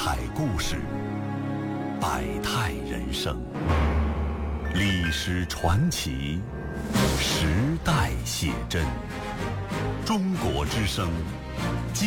彩故事，百态人生，历史传奇，时代写真。中国之声